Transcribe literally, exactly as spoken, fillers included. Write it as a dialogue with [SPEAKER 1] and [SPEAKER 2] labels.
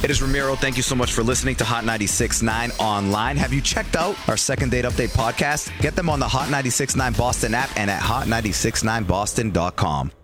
[SPEAKER 1] It is Ramiro. Thank you so much for listening to Hot ninety-six point nine online. Have you checked out our Second Date Update podcast? Get them on the Hot ninety-six point nine Boston app and at hot nine six nine boston dot com.